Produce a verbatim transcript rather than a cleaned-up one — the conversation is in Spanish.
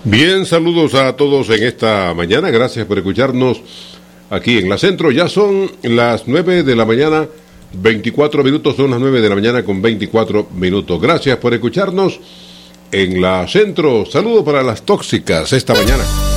Bien, saludos a todos en esta mañana. Gracias por escucharnos aquí en la Centro. Ya son las nueve de la mañana, veinticuatro minutos. Son las nueve de la mañana con veinticuatro minutos. Gracias por escucharnos en la Centro. Saludos para las tóxicas esta mañana.